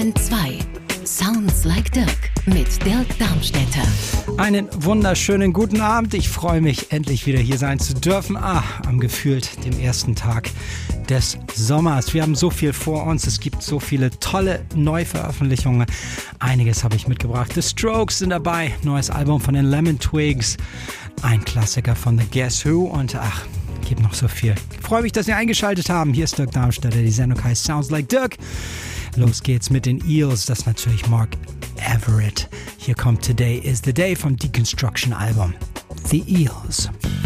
Lemon 2. Sounds like Dirk mit Dirk Darmstädter. Einen wunderschönen guten Abend. Ich freue mich, endlich wieder hier sein zu dürfen. Am gefühlt dem ersten Tag des Sommers. Wir haben so viel vor uns. Es gibt so viele tolle Neuveröffentlichungen. Einiges habe ich mitgebracht. The Strokes sind dabei. Neues Album von den Lemon Twigs. Ein Klassiker von The Guess Who. Und gibt noch so viel. Ich freue mich, dass Sie eingeschaltet haben. Hier ist Dirk Darmstädter. Die Sendung heißt Sounds Like Dirk. Los geht's mit den Eels. Das ist natürlich Mark Everett. Hier kommt Today is the Day vom Deconstruction Album. The Eels.